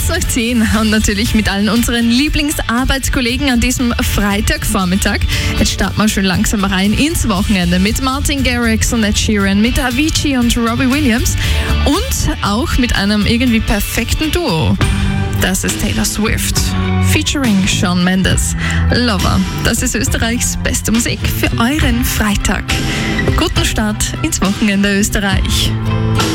Kurz nach 10 und natürlich mit allen unseren Lieblingsarbeitskollegen an diesem Freitagvormittag. Jetzt starten wir schon langsam rein ins Wochenende mit Martin Garrix und Ed Sheeran, mit Avicii und Robbie Williams und auch mit einem irgendwie perfekten Duo. Das ist Taylor Swift featuring Shawn Mendes. Lover, das ist Österreichs beste Musik für euren Freitag. Guten Start ins Wochenende, Österreich.